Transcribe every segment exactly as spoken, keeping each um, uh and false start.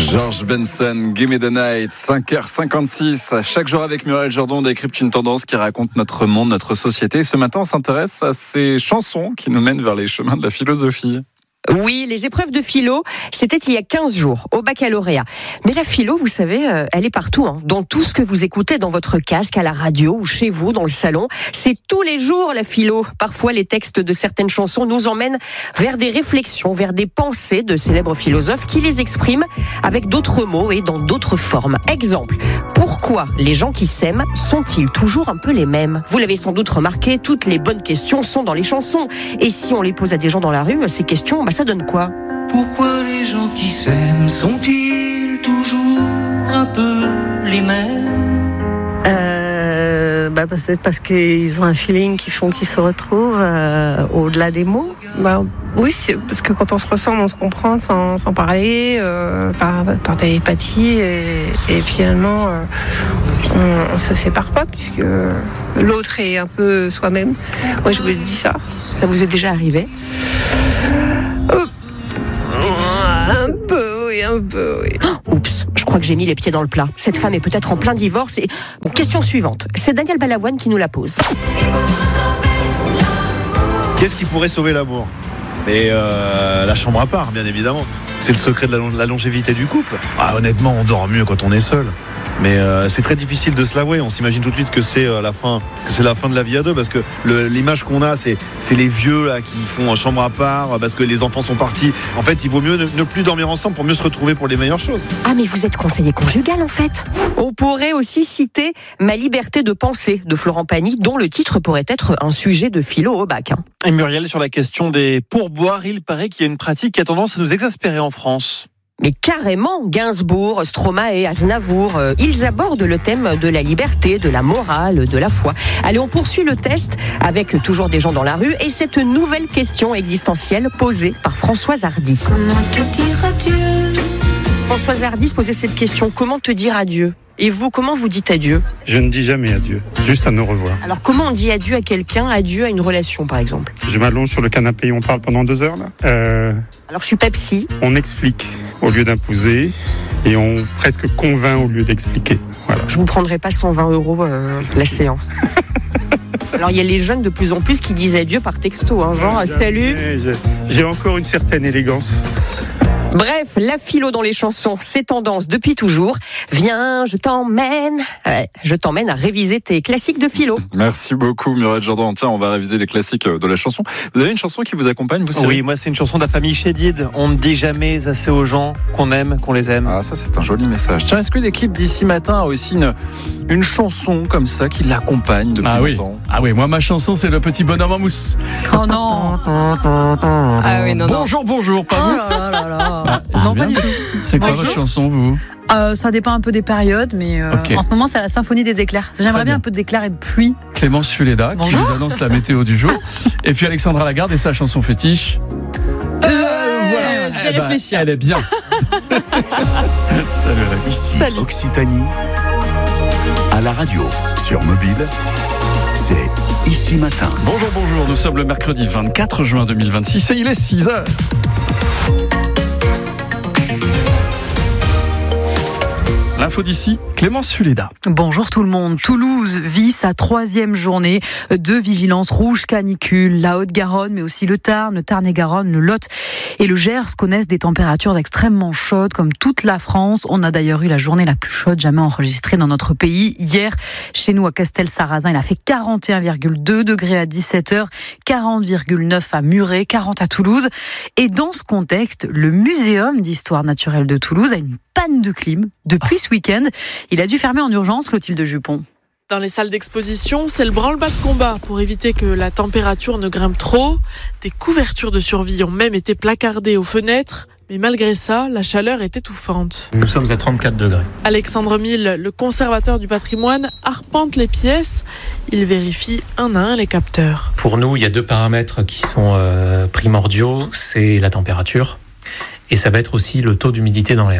George Benson, Give Me the Night, cinq heures cinquante-six. Chaque jour avec Muriel Jourdan, on décrypte une tendance qui raconte notre monde, notre société. Ce matin, on s'intéresse à ces chansons qui nous mènent vers les chemins de la philosophie. Oui, les épreuves de philo, c'était il y a quinze jours, au baccalauréat. Mais la philo, vous savez, euh, elle est partout, hein, dans tout ce que vous écoutez dans votre casque, à la radio ou chez vous, dans le salon. C'est tous les jours la philo. Parfois, les textes de certaines chansons nous emmènent vers des réflexions, vers des pensées de célèbres philosophes qui les expriment avec d'autres mots et dans d'autres formes. Exemple, pourquoi les gens qui s'aiment sont-ils toujours un peu les mêmes ? Vous l'avez sans doute remarqué, toutes les bonnes questions sont dans les chansons. Et si on les pose à des gens dans la rue, ces questions, bah, ça donne quoi ? Pourquoi les gens qui s'aiment sont-ils toujours un peu les mêmes ? euh, bah peut-être parce qu'ils ont un feeling qui font qu'ils se retrouvent euh, au-delà des mots. Bah, oui, c'est parce que quand on se ressemble, on se comprend sans, sans parler, euh, par, par télépathie, et, et finalement, euh, on, on se sépare pas puisque l'autre est un peu soi-même. Moi, je vous dis ça. Ça vous est déjà arrivé ? Euh, un peu, oui, un peu, oui. Oh, oups, je crois que j'ai mis les pieds dans le plat. Cette femme est peut-être en plein divorce et... Bon, question suivante. C'est Daniel Balavoine qui nous la pose. Qu'est-ce qui pourrait sauver l'amour ? Et euh, la chambre à part, bien évidemment. C'est le secret de la, la longévité du couple. Ah, honnêtement, on dort mieux quand on est seul. Mais euh, c'est très difficile de se l'avouer. On s'imagine tout de suite que c'est euh, la fin, que c'est la fin de la vie à deux, parce que le, l'image qu'on a, c'est, c'est les vieux là qui font chambre à part, parce que les enfants sont partis. En fait, il vaut mieux ne, ne plus dormir ensemble pour mieux se retrouver pour les meilleures choses. Ah, mais vous êtes conseiller conjugal en fait. On pourrait aussi citer Ma liberté de penser de Florent Pagny, dont le titre pourrait être un sujet de philo au bac. Hein. Et Muriel, sur la question des pourboires, il paraît qu'il y a une pratique qui a tendance à nous exaspérer en France. Mais carrément, Gainsbourg, Stromae, Aznavour, euh, ils abordent le thème de la liberté, de la morale, de la foi. Allez, on poursuit le test avec toujours des gens dans la rue et cette nouvelle question existentielle posée par Françoise Hardy. Comment te dire adieu ? Françoise Hardy se posait cette question, comment te dire adieu ? Et vous, comment vous dites adieu ? Je ne dis jamais adieu, juste à nous revoir. Alors comment on dit adieu à quelqu'un, adieu à une relation par exemple ? Je m'allonge sur le canapé et on parle pendant deux heures là. Euh, Alors je suis pas psy. on explique au lieu d'imposer et on presque convainc au lieu d'expliquer. Voilà. Je vous prendrai pas cent vingt euros euh, la séance. Alors il y a les jeunes de plus en plus qui disent adieu par texto, hein, genre salut. J'ai, j'ai encore une certaine élégance. Bref, la philo dans les chansons, c'est tendance depuis toujours. Viens, je t'emmène, ouais, je t'emmène à réviser tes classiques de philo. Merci beaucoup Muriel Jourdan. Tiens, on va réviser les classiques de la chanson. Vous avez une chanson qui vous accompagne, vous Cyril ? Oui, moi c'est une chanson de la famille Chédid. On ne dit jamais assez aux gens qu'on aime, qu'on les aime. Ah, ça c'est un joli message. Tiens, est-ce que l'équipe d'ici matin a aussi une, une chanson comme ça qui l'accompagne depuis ah oui. longtemps ? Ah oui, moi ma chanson c'est Le Petit Bonhomme en mousse. Oh non. Ah oui, non, non. Bonjour, bonjour, pas vous ? Oh là là là là. Ah, Non, bien. pas du tout. C'est quoi Bonjour. votre chanson, vous ? Euh, ça dépend un peu des périodes, mais euh, Ok. en ce moment, c'est la symphonie des éclairs. J'aimerais Très bien bien. un peu d'éclairs et de pluie. Clémence Fuleda qui Bonjour. nous annonce la météo du jour. Et puis Alexandra Lagarde et sa chanson fétiche. Euh, voilà. Je vais Eh ben, réfléchir. elle est bien. Salut Alex. Ici Occitanie, à la radio, sur mobile, c'est Ici Matin. Bonjour, bonjour. Nous sommes le mercredi vingt-quatre juin deux mille vingt-six et il est six heures. L'info d'ici, Clémence Fuleda. Bonjour tout le monde. Toulouse vit sa troisième journée de vigilance rouge canicule. La Haute-Garonne, mais aussi le Tarn, le Tarn-et-Garonne, le Lot et le Gers connaissent des températures extrêmement chaudes, comme toute la France. On a d'ailleurs eu la journée la plus chaude jamais enregistrée dans notre pays. Hier, chez nous à Castel-Sarrazin, il a fait quarante et un virgule deux degrés à dix-sept heures, quarante virgule neuf à Muret, quarante à Toulouse. Et dans ce contexte, le Muséum d'histoire naturelle de Toulouse a une panne de clim depuis ce week-end. Il a dû fermer en urgence, Clotilde Jupon. Dans les salles d'exposition, c'est le branle-bas de combat pour éviter que la température ne grimpe trop. Des couvertures de survie ont même été placardées aux fenêtres. Mais malgré ça, la chaleur est étouffante. Nous sommes à trente-quatre degrés. Alexandre Mille, le conservateur du patrimoine, arpente les pièces. Il vérifie un à un les capteurs. Pour nous, il y a deux paramètres qui sont euh, primordiaux. C'est la température et ça va être aussi le taux d'humidité dans l'air.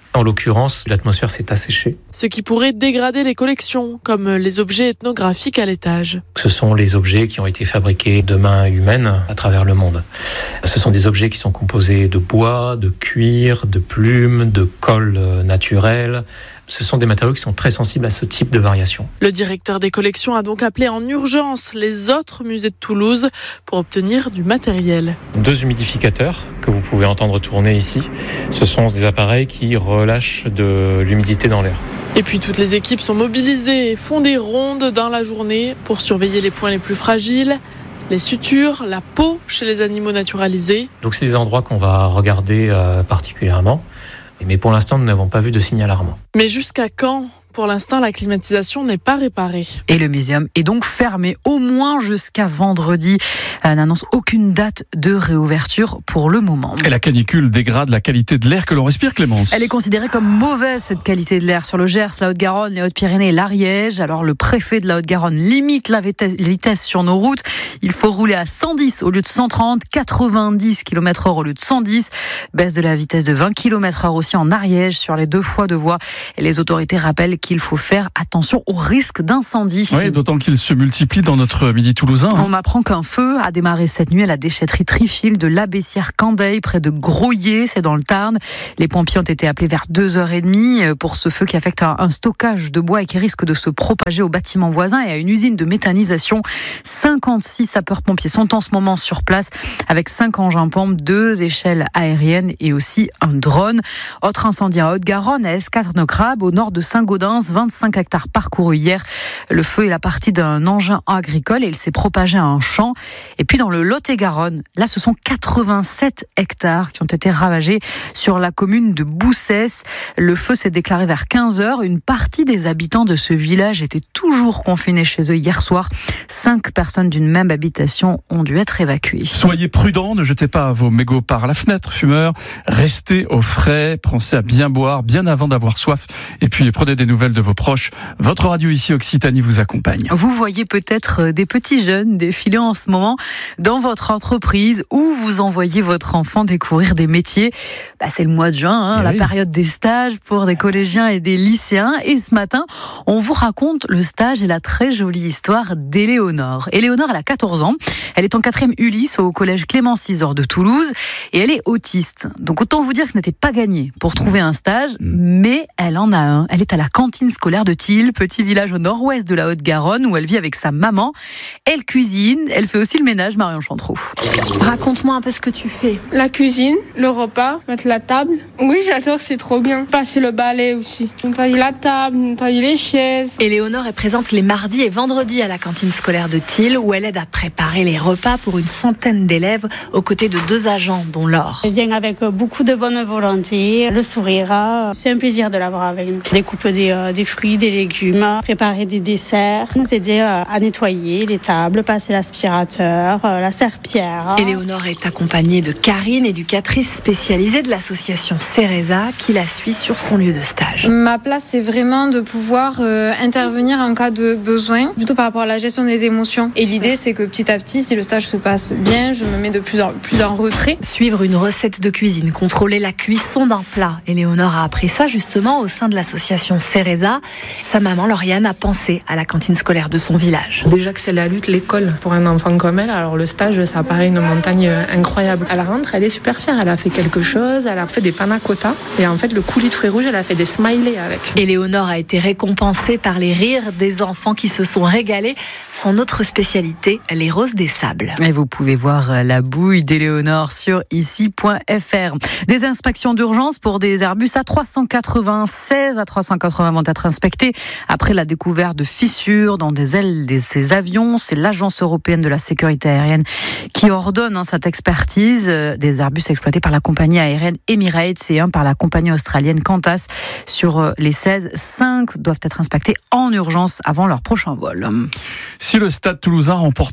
En l'occurrence, l'atmosphère s'est asséchée. Ce qui pourrait dégrader les collections, comme les objets ethnographiques à l'étage. Ce sont les objets qui ont été fabriqués de mains humaines à travers le monde. Ce sont des objets qui sont composés de bois, de cuir, de plumes, de colle naturelle. Ce sont des matériaux qui sont très sensibles à ce type de variation. Le directeur des collections a donc appelé en urgence les autres musées de Toulouse pour obtenir du matériel. Deux humidificateurs que vous pouvez entendre tourner ici, ce sont des appareils qui relâchent de l'humidité dans l'air. Et puis toutes les équipes sont mobilisées et font des rondes dans la journée pour surveiller les points les plus fragiles, les sutures, la peau chez les animaux naturalisés. Donc c'est des endroits qu'on va regarder euh, particulièrement. Mais pour l'instant, nous n'avons pas vu de signe alarmant. Mais jusqu'à quand ? Pour l'instant, la climatisation n'est pas réparée. Et le muséum est donc fermé au moins jusqu'à vendredi. Elle n'annonce aucune date de réouverture pour le moment. Et la canicule dégrade la qualité de l'air que l'on respire, Clémence. Elle est considérée comme mauvaise, cette qualité de l'air, sur le Gers, la Haute-Garonne, les Hautes-Pyrénées et l'Ariège. Alors le préfet de la Haute-Garonne limite la vitesse sur nos routes. Il faut rouler à cent dix au lieu de cent trente, quatre-vingt-dix kilomètres heure au lieu de cent dix. Baisse de la vitesse de vingt kilomètres heure aussi en Ariège sur les deux fois de voie. Et les autorités rappellent qu'il faut faire attention au risque d'incendie. Oui, d'autant qu'il se multiplie dans notre midi toulousain. On apprend qu'un feu a démarré cette nuit à la déchetterie Trifil de l'Abbessière-Candeil, près de Groyer, c'est dans le Tarn. Les pompiers ont été appelés vers deux heures trente pour ce feu qui affecte un stockage de bois et qui risque de se propager aux bâtiments voisins et à une usine de méthanisation. cinquante-six sapeurs-pompiers sont en ce moment sur place avec cinq engins pompes, deux échelles aériennes et aussi un drone. Autre incendie à Haute-Garonne, à Escatnes-Crabe, au nord de Saint-Gaudens, vingt-cinq hectares parcourus hier. Le feu est la partie d'un engin agricole et il s'est propagé à un champ. Et puis dans le Lot-et-Garonne, là ce sont quatre-vingt-sept hectares qui ont été ravagés sur la commune de Boussès. Le feu s'est déclaré vers quinze heures. Une partie des habitants de ce village étaient toujours confinés chez eux hier soir. Cinq personnes d'une même habitation ont dû être évacuées. Soyez prudents, ne jetez pas vos mégots par la fenêtre, fumeurs. Restez au frais, pensez à bien boire, bien avant d'avoir soif. Et puis prenez des nouvelles de vos proches. Votre radio ici Occitanie vous accompagne. Vous voyez peut-être des petits jeunes défiler en ce moment dans votre entreprise ou vous envoyez votre enfant découvrir des métiers. Bah, c'est le mois de juin, hein, la oui. période des stages pour des collégiens et des lycéens. Et ce matin, on vous raconte le stage et la très jolie histoire d'Éléonore. Éléonore, elle a quatorze ans. Elle est en quatrième Ulysse au collège Clément Cisor de Toulouse et elle est autiste. Donc autant vous dire que ce n'était pas gagné pour trouver un stage, mais elle en a un. Elle est à la cantine scolaire de Thil, petit village au nord-ouest de la Haute-Garonne où elle vit avec sa maman. Elle cuisine, elle fait aussi le ménage, Marion Chantrou. Raconte-moi un peu ce que tu fais. La cuisine, le repas, mettre la table. Oui, j'adore, c'est trop bien. Passer le balai aussi. Nettoyer la table, nettoyer les chaises. Éléonore est présente les mardis et vendredis à la cantine scolaire de Thil où elle aide à préparer les repas pour une centaine d'élèves aux côtés de deux agents dont Laure. Elle vient avec beaucoup de bonne volonté, le sourire. C'est un plaisir de l'avoir avec nous. Découpe des, euh, des fruits, des légumes, préparer des desserts, nous aider euh, à nettoyer les tables, passer l'aspirateur, euh, la serpillière. Éléonore est accompagnée de Karine, éducatrice spécialisée de l'association Cereza, qui la suit sur son lieu de stage. Ma place, c'est vraiment de pouvoir euh, intervenir en cas de besoin, plutôt par rapport à la gestion des émotions. Et l'idée, c'est que petit à petit, si le stage se passe bien, je me mets de plus en plus en retrait. Suivre une recette de cuisine, contrôler la cuisson d'un plat. Éléonore a appris ça justement au sein de l'association Cereza. Sa maman, Lauriane, a pensé à la cantine scolaire de son village. Déjà que c'est la lutte, l'école, pour un enfant comme elle, alors le stage, ça paraît une montagne incroyable. Elle rentre, elle est super fière, elle a fait quelque chose, elle a fait des panna cotta, et en fait, le coulis de fruits rouges, elle a fait des smileys avec. Éléonore a été récompensée par les rires des enfants qui se sont régalés. Son autre spécialité, les roses des sables. Et vous pouvez voir la bouille d'Éléonore sur ici point f r. Des inspections d'urgence pour des Airbus A trois cent quatre-vingt-seize à trois cent quatre-vingts vont être inspectés après la découverte de fissures dans des ailes de ces avions. C'est l'Agence européenne de la sécurité aérienne qui ordonne hein, cette expertise des Airbus exploités par la compagnie aérienne Emirates et un par la compagnie australienne Qantas. Sur les seize, cinq doivent être inspectés en urgence avant leur prochain vol. Si le Stade Toulousain remportait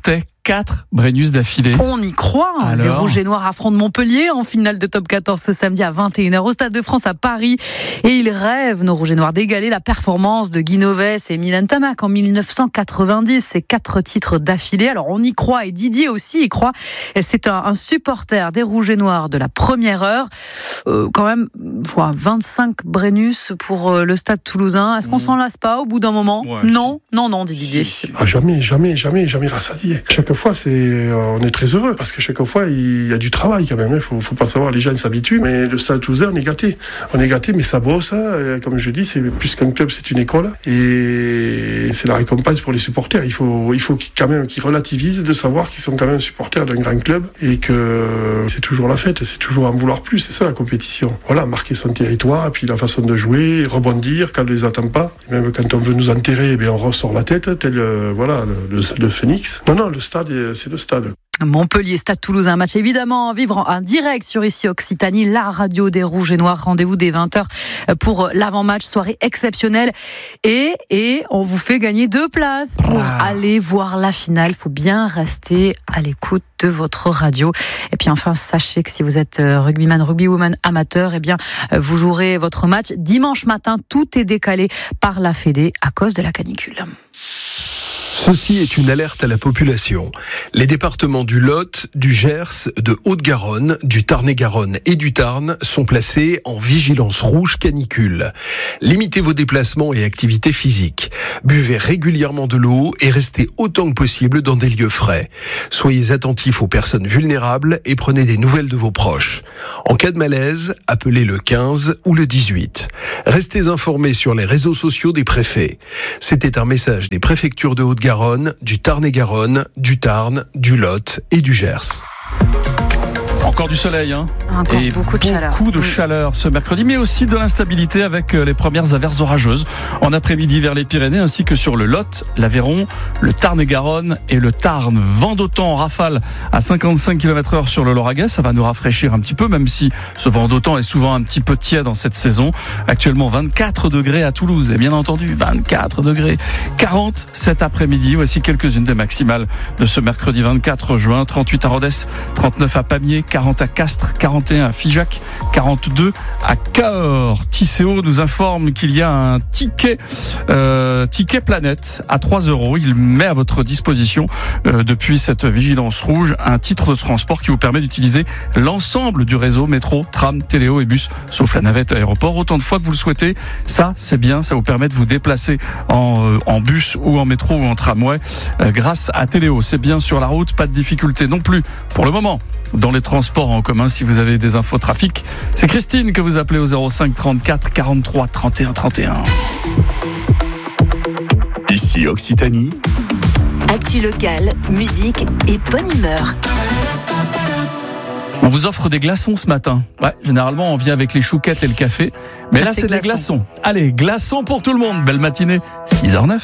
vingt-quatre Brennus d'affilée. On y croit. Alors les Rouges et Noirs affrontent Montpellier en finale de top quatorze ce samedi à vingt et une heures au Stade de France à Paris. Et ils rêvent, nos Rouges et Noirs, d'égaler la performance de Guy Novès et Milan Tamac en mille neuf cent quatre-vingt-dix. C'est quatre titres d'affilée. Alors on y croit et Didier aussi y croit. Et c'est un, un supporter des Rouges et Noirs de la première heure. Euh, quand même, voilà, vingt-cinq Brennus pour euh, le Stade toulousain. Est-ce qu'on mmh. s'en lasse pas au bout d'un moment? ouais, Non, non, non, dit Didier. Ah, jamais, jamais, jamais, jamais rassasié. Chaque fois, c'est, on est très heureux parce que chaque fois, il y a du travail quand même. Il faut, faut pas savoir, les gens s'habituent. Mais le Stade toulousain, on est gâté. On est gâté, mais ça bosse. Hein. Comme je dis, c'est plus qu'un club, c'est une école. Et c'est la récompense pour les supporters. Il faut, il faut quand même qu'ils relativisent de savoir qu'ils sont quand même supporters d'un grand club et que c'est toujours la fête. C'est toujours en vouloir plus. C'est ça la compétition. Voilà, marquer son territoire, et puis la façon de jouer, rebondir quand on les attend pas. Et même quand on veut nous enterrer, eh bien on ressort la tête, tel euh, voilà le, le, le phénix. Non, non, le stade, c'est le stade. Montpellier, Stade Toulousain, un match évidemment à vivre en direct sur ici Occitanie, la radio des Rouges et Noirs. Rendez-vous dès vingt heures pour l'avant-match, soirée exceptionnelle. Et, et on vous fait gagner deux places pour ah. aller voir la finale. Il faut bien rester à l'écoute de votre radio. Et puis enfin, sachez que si vous êtes rugbyman, rugbywoman amateur, eh bien, vous jouerez votre match dimanche matin. Tout est décalé par la Fédé à cause de la canicule. Ceci est une alerte à la population. Les départements du Lot, du Gers, de Haute-Garonne, du Tarn-et-Garonne et du Tarn sont placés en vigilance rouge canicule. Limitez vos déplacements et activités physiques. Buvez régulièrement de l'eau et restez autant que possible dans des lieux frais. Soyez attentifs aux personnes vulnérables et prenez des nouvelles de vos proches. En cas de malaise, appelez le quinze ou le dix-huit. Restez informés sur les réseaux sociaux des préfets. C'était un message des préfectures de Haute-Garonne, du Tarn-et-Garonne, du Tarn, du Lot et du Gers. Encore du soleil, hein. Encore et beaucoup de chaleur. Beaucoup de chaleur ce mercredi, mais aussi de l'instabilité avec les premières averses orageuses en après-midi vers les Pyrénées, ainsi que sur le Lot, l'Aveyron, le Tarn-et-Garonne et le Tarn. Vent d'automne en rafale à cinquante-cinq kilomètres heure sur le Lauragais. Ça va nous rafraîchir un petit peu, même si ce vent d'automne est souvent un petit peu tiède dans cette saison. Actuellement vingt-quatre degrés à Toulouse, et bien entendu vingt-quatre degrés. quarante cet après-midi. Voici quelques-unes des maximales de ce mercredi vingt-quatre juin. trente-huit à Rodez, trente-neuf à Pamiers, quarante à Castres, quarante et un à Figeac, quarante-deux à Cahors. Tisséo nous informe qu'il y a un ticket, euh, ticket planète à trois euros. Il met à votre disposition, euh, depuis cette vigilance rouge, un titre de transport qui vous permet d'utiliser l'ensemble du réseau métro, tram, téléo et bus, sauf la navette aéroport, autant de fois que vous le souhaitez. Ça, c'est bien. Ça vous permet de vous déplacer en, euh, en bus ou en métro ou en tramway, euh, grâce à Téléo. C'est bien sur la route. Pas de difficulté non plus pour le moment dans les transports en commun. Si vous avez des infos trafic, c'est Christine que vous appelez au zéro cinq trente-quatre quarante-trois trente et un trente et un. Ici Occitanie. Actu locale, musique et bonne humeur. On vous offre des glaçons ce matin. Ouais, généralement on vient avec les chouquettes et le café, mais ah, là c'est, c'est des glaçons. Allez, glaçons pour tout le monde. Belle matinée, six heures zéro neuf.